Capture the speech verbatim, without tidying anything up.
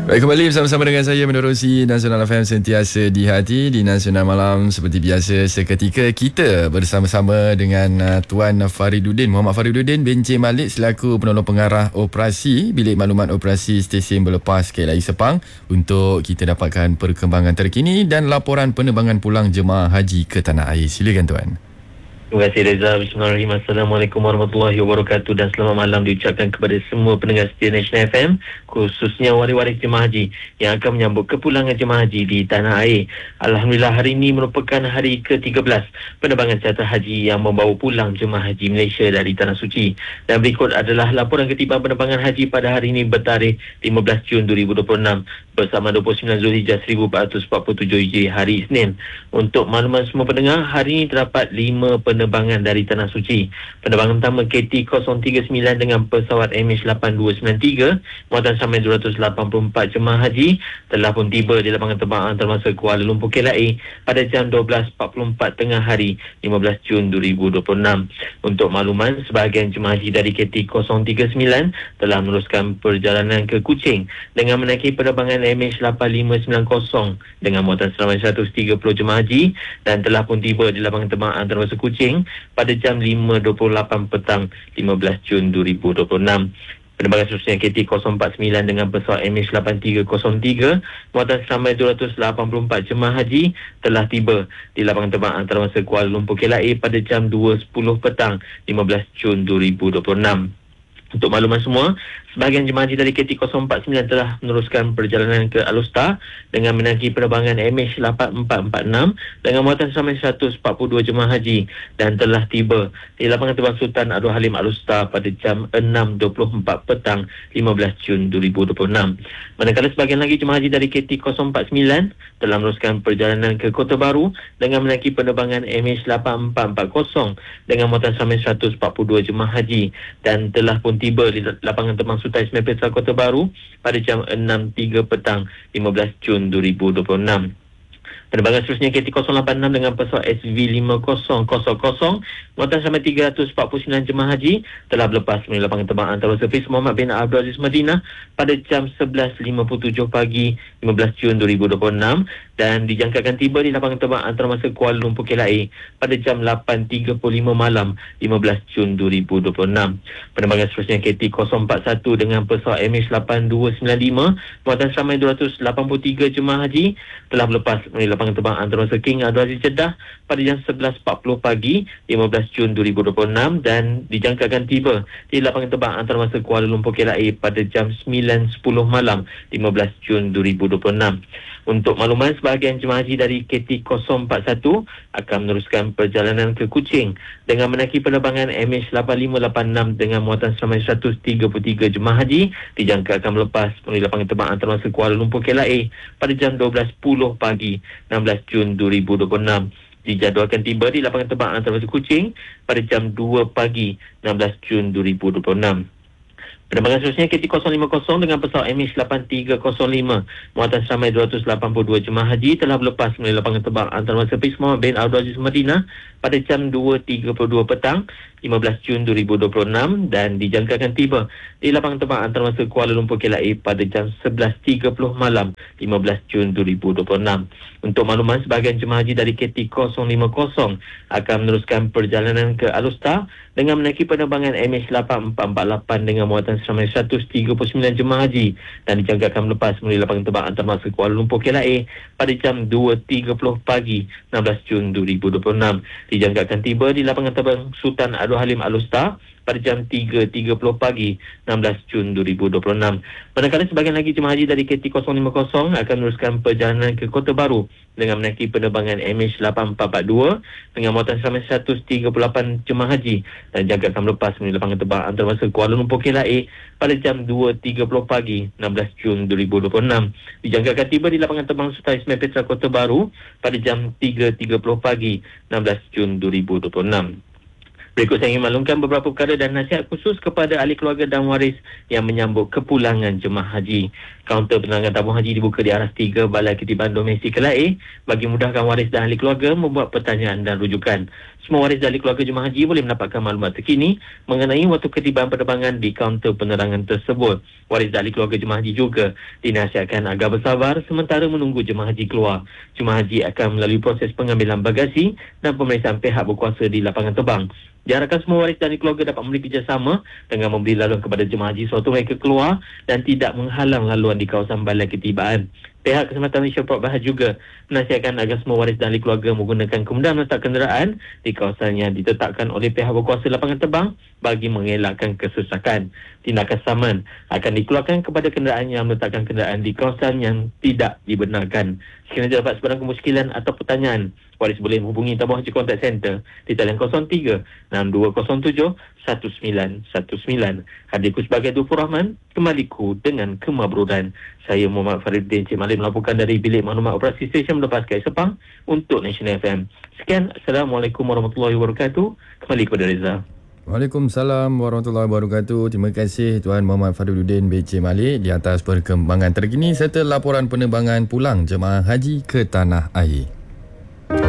Baik, kembali bersama-sama dengan saya menerusi Nasional F M sentiasa di hati. Di Nasional Malam seperti biasa, seketika kita bersama-sama dengan uh, Tuan Fariduddin Muhammad Fariduddin Bencik Malik selaku penolong pengarah operasi Bilik Maklumat Operasi Stesen Berlepas K L I Sepang, untuk kita dapatkan perkembangan terkini dan laporan penerbangan pulang jemaah haji ke tanah air. Silakan Tuan. Terima kasih Reza. Bismillahirrahmanirrahim. Assalamualaikum warahmatullahi wabarakatuh, dan selamat malam diucapkan kepada semua pendengar setia Nasional F M, khususnya waris-waris jemaah haji yang akan menyambut kepulangan jemaah haji di tanah air. Alhamdulillah, hari ini merupakan hari ke tiga belas penerbangan charter haji yang membawa pulang jemaah haji Malaysia dari Tanah Suci. Dan berikut adalah laporan ketiban penerbangan haji pada hari ini bertarikh lima belas Jun dua ribu dua puluh enam bersama dua puluh sembilan Zulhijjah seribu empat ratus empat puluh tujuh Hijri, hari Isnin. Untuk makluman semua pendengar, hari ini terdapat lima penerbangan dari Tanah Suci. Penerbangan pertama K T kosong tiga sembilan dengan pesawat M H lapan dua sembilan tiga muatan sampai dua ratus lapan puluh empat jemaah haji telah pun tiba di lapangan terbang antarabangsa Kuala Lumpur K L I pada jam dua belas empat puluh empat tengah hari lima belas Jun dua ribu dua puluh enam. Untuk makluman, sebahagian jemaah haji dari K T kosong tiga sembilan telah meneruskan perjalanan ke Kuching dengan menaiki penerbangan M H lapan lima sembilan kosong dengan muatan seramai seratus tiga puluh jemaah haji dan telah pun tiba di lapangan terbang antarabangsa Kuching pada jam lima dua puluh lapan petang lima belas Jun dua ribu dua puluh enam. Penerbangan seterusnya K T kosong empat sembilan dengan pesawat M H lapan tiga kosong tiga muatan seramai dua ratus lapan puluh empat jemaah haji telah tiba di lapangan terbang antarabangsa Kuala Lumpur K L I pada jam dua sepuluh petang lima belas Jun dua ribu dua puluh enam. Untuk makluman semua, sebahagian jemaah haji dari K T kosong empat sembilan telah meneruskan perjalanan ke Alustar dengan menaiki penerbangan M H lapan empat empat enam dengan muatan seramai seratus empat puluh dua jemaah haji dan telah tiba di lapangan terbang Sultan Abdul Halim Alustar pada jam enam dua puluh empat petang lima belas Jun dua ribu dua puluh enam. Manakala sebahagian lagi jemaah haji dari K T kosong empat sembilan telah meneruskan perjalanan ke Kota Baru dengan menaiki penerbangan M H lapan empat empat kosong dengan muatan seramai seratus empat puluh dua jemaah haji dan telah pun tiba di lapangan terbang Sultan Ismail Petra Kota Baru pada jam enam tiga petang lima belas Jun dua ribu dua puluh enam. Penerbangan seterusnya K T kosong lapan enam dengan pesawat S V lima kosong kosong kosong muatan sampai tiga ratus empat puluh sembilan jemaah haji telah berlepas melalui lapangan terbang antarabangsa Fiz Muhammad bin Abdul Aziz Madinah pada jam sebelas lima puluh tujuh pagi lima belas Jun dua ribu dua puluh enam dan dijangkakan tiba di lapangan terbang antarabangsa Kuala Lumpur K L I pada jam lapan tiga puluh lima malam lima belas Jun dua ribu dua puluh enam. Penerbangan seterusnya K T kosong empat satu dengan pesawat M H lapan dua sembilan lima muatan seramai dua ratus lapan puluh tiga jemaah haji telah berlepas melalui lapangan terbang antarabangsa King Abdul Aziz Jeddah pada jam sebelas empat puluh pagi lima belas Jun dua ribu dua puluh enam dan dijangkakan tiba di lapangan terbang antarabangsa Kuala Lumpur K L I pada jam sembilan sepuluh malam lima belas Jun dua ribu dua puluh enam. Untuk makluman, sebahagian jemaah haji dari K T kosong empat satu akan meneruskan perjalanan ke Kuching dengan menaiki penerbangan M H lapan lima lapan enam dengan muatan seramai seratus tiga puluh tiga jemaah haji dijangka akan melepas melalui lapangan terbang antarabangsa Kuala Lumpur K L I pada jam dua belas sepuluh pagi enam belas Jun dua ribu dua puluh enam. Dijadualkan tiba di lapangan terbang antarabangsa Kuching pada jam dua pagi enam belas Jun dua ribu dua puluh enam. Penerbangan seterusnya K T kosong lima kosong dengan pesawat M H lapan tiga kosong lima muatan seramai dua ratus lapan puluh dua jemaah haji telah berlepas melalui lapangan terbang antarabangsa Fiz Muhammad bin Abdul Aziz Madinah pada jam dua tiga puluh dua petang lima belas Jun dua ribu dua puluh enam dan dijangkakan tiba di lapangan terbang antarabangsa Kuala Lumpur K L I pada jam sebelas tiga puluh malam lima belas Jun dua ribu dua puluh enam. Untuk makluman, sebahagian jemaah haji dari K T kosong lima kosong akan meneruskan perjalanan ke Alustar dengan menaiki penerbangan M H lapan empat empat lapan dengan muatan seramai seratus tiga puluh sembilan jemaah haji dan dijangkakan melepas melalui lapangan terbang antarabangsa Kuala Lumpur K L I pada jam dua tiga puluh pagi enam belas Jun dua ribu dua puluh enam. Dijangkakan tiba di lapangan terbang Sultan Abdul Halim Alustar pada jam tiga tiga puluh pagi enam belas Jun dua ribu dua puluh enam. Manakala sebahagian lagi jemaah haji dari K T kosong lima kosong akan meneruskan perjalanan ke Kota Baru dengan menaiki penerbangan M H lapan empat empat dua dengan muatan seramai seratus tiga puluh lapan jemaah haji dan jaga akan melepas melalui lapangan terbang antarabangsa Kuala Lumpur K L I pada jam dua tiga puluh pagi enam belas Jun dua ribu dua puluh enam. Dijangkakan tiba di lapangan terbang Sultan Ismail Petra Kota Baru pada jam tiga tiga puluh pagi enam belas Jun dua ribu dua puluh enam. Berikut saya ingin maklumkan beberapa perkara dan nasihat khusus kepada ahli keluarga dan waris yang menyambut kepulangan jemaah haji. Kaunter penerangan tabung haji dibuka di aras tiga Balai Ketiban Domestik Kelai bagi mudahkan waris dan ahli keluarga membuat pertanyaan dan rujukan. Semua waris dan ahli keluarga jemaah haji boleh mendapatkan maklumat terkini mengenai waktu ketiban penerbangan di kaunter penerangan tersebut. Waris dan ahli keluarga jemaah haji juga dinasihatkan agar bersabar sementara menunggu jemaah haji keluar. Jemaah haji akan melalui proses pengambilan bagasi dan pemeriksaan pihak berkuasa di lapangan terbang. Diharapkan semua waris dan keluarga dapat memberi kerjasama dengan memberi laluan kepada jemaah haji sewaktu mereka keluar dan tidak menghalang laluan di kawasan balai ketibaan. Pihak Keselamatan Malaysia Port Bahar juga menasihatkan agar semua waris dan ahli keluarga menggunakan kemudahan meletak kenderaan di kawasan yang ditetapkan oleh pihak berkuasa lapangan terbang bagi mengelakkan kesesakan. Tindakan saman akan dikeluarkan kepada kenderaan yang meletakkan kenderaan di kawasan yang tidak dibenarkan. Sekiranya terdapat sebarang kemusykilan atau pertanyaan, waris boleh menghubungi Tabung Haji Contact Center di talian kosong tiga enam dua kosong tujuh satu sembilan satu sembilan. Hadirku sebagai Dufur Rahman, kembaliku dengan kemabruran. Saya Muhammad Faridin Cik Malik melaporkan dari Bilik Maklumat Operasi Stesen Melepas Kai Sepang untuk National F M. Sekian, Assalamualaikum warahmatullahi wabarakatuh. Kembali kepada Reza. Waalaikumsalam warahmatullahi wabarakatuh. Terima kasih Tuan Muhammad Faridin bin Cik Malik di atas perkembangan terkini serta laporan penerbangan pulang jemaah haji ke tanah air.